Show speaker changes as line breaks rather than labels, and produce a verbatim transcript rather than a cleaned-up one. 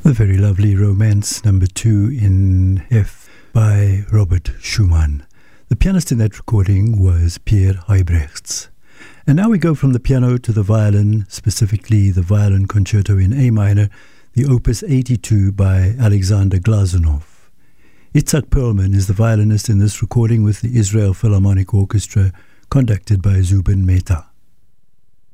The very lovely Romance number two in F by Robert Schumann. The pianist in that recording was Pierre Huybrechts. And now we go from the piano to the violin, specifically the violin concerto in A minor, the Opus eighty-two by Alexander Glazunov. Itzhak Perlman is the violinist in this recording with the Israel Philharmonic Orchestra, conducted by Zubin Mehta.